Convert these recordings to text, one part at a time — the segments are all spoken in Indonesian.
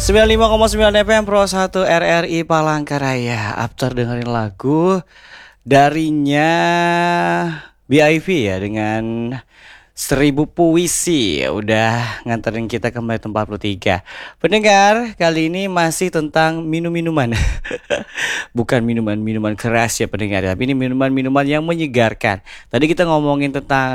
95,9 FM Pro 1 RRI Palangkaraya. After dengerin lagu darinya BIP ya dengan 1000 puisi udah nganterin kita ke menit 43. Pendengar, kali ini masih tentang minum-minuman. Bukan minuman-minuman keras ya pendengar, tapi ini minuman-minuman yang menyegarkan. Tadi kita ngomongin tentang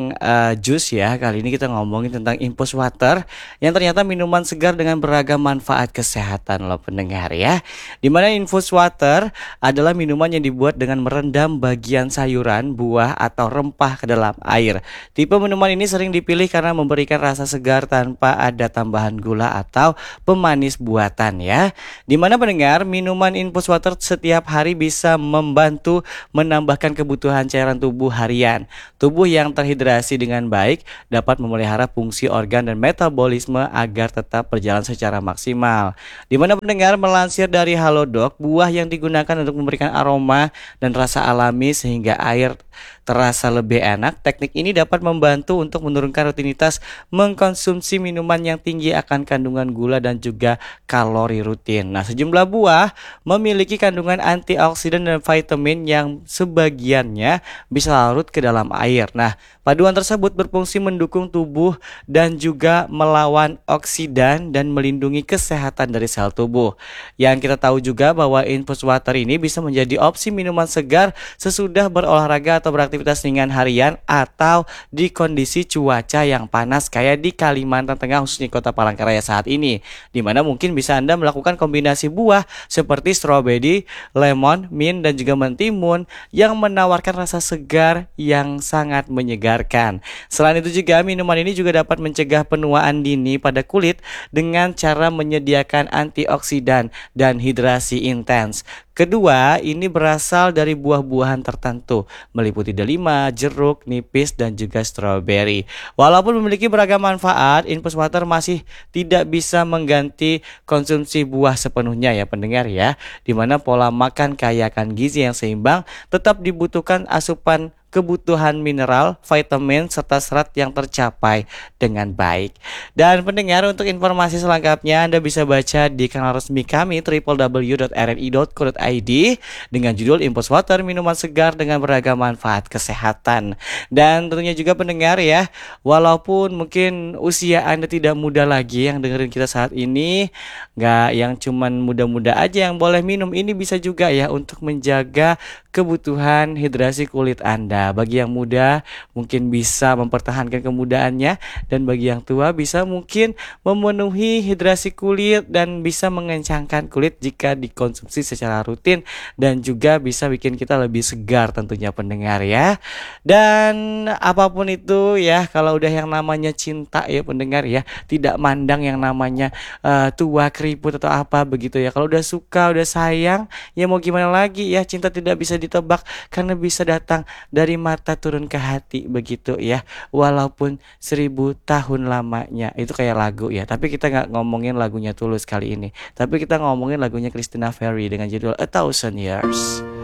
jus ya, kali ini kita ngomongin tentang infus water yang ternyata minuman segar dengan beragam manfaat kesehatan loh pendengar ya. Dimana infus water adalah minuman yang dibuat dengan merendam bagian sayuran, buah atau rempah ke dalam air. Tipe minuman ini sering dipilih karena memberikan rasa segar tanpa ada tambahan gula atau pemanis buatan ya. Dimana pendengar, minuman infus water setiap hari bisa membantu menambahkan kebutuhan cairan tubuh harian. Tubuh yang terhidrasi dengan baik dapat memelihara fungsi organ dan metabolisme agar tetap berjalan secara maksimal. Dimana pendengar, melansir dari Halodoc, buah yang digunakan untuk memberikan aroma dan rasa alami sehingga air terasa lebih enak. Teknik ini dapat membantu untuk menurunkan rutinitas mengkonsumsi minuman yang tinggi akan kandungan gula dan juga kalori rutin. Nah, sejumlah buah memiliki kandungan antioksidan dan vitamin yang sebagiannya bisa larut ke dalam air. Nah, paduan tersebut berfungsi mendukung tubuh dan juga melawan oksidan dan melindungi kesehatan dari sel tubuh. Yang kita tahu juga bahwa infus water ini bisa menjadi opsi minuman segar sesudah berolahraga atau beraktivitas ringan harian atau di kondisi cuaca yang panas kayak di Kalimantan Tengah, khususnya kota Palangkaraya saat ini, dimana mungkin bisa Anda melakukan kombinasi buah seperti strawberry, lemon, mint dan juga mentimun yang menawarkan rasa segar yang sangat menyegarkan. Selain itu juga minuman ini juga dapat mencegah penuaan dini pada kulit dengan cara menyediakan antioksidan dan hidrasi intens. Kedua, ini berasal dari buah-buahan tertentu, meliputi delima, jeruk, nipis, dan juga stroberi. Walaupun memiliki beragam manfaat, infus water masih tidak bisa mengganti konsumsi buah sepenuhnya ya pendengar ya. Dimana pola makan kaya akan gizi yang seimbang tetap dibutuhkan asupan kebutuhan mineral, vitamin, serta serat yang tercapai dengan baik. Dan pendengar, untuk informasi selengkapnya Anda bisa baca di kanal resmi kami www.rri.co.id dengan judul Infus Water, minuman segar dengan beragam manfaat kesehatan. Dan tentunya juga pendengar ya, walaupun mungkin usia Anda tidak muda lagi yang dengerin kita saat ini, nggak yang cuman muda-muda aja yang boleh minum, ini bisa juga ya untuk menjaga kebutuhan hidrasi kulit Anda. Bagi yang muda mungkin bisa mempertahankan kemudaannya, dan bagi yang tua bisa mungkin memenuhi hidrasi kulit dan bisa mengencangkan kulit jika dikonsumsi secara rutin, dan juga bisa bikin kita lebih segar tentunya pendengar ya. Dan apapun itu ya, kalau udah yang namanya cinta ya pendengar ya, tidak mandang yang namanya tua, keriput atau apa begitu ya. Kalau udah suka, udah sayang, ya mau gimana lagi ya, cinta tidak bisa ditebak karena bisa datang dari mata turun ke hati begitu ya, walaupun 1000 tahun lamanya. Itu kayak lagu ya, tapi kita nggak ngomongin lagunya Tulus kali ini, tapi kita ngomongin lagunya Christina Ferry dengan judul A Thousand Years.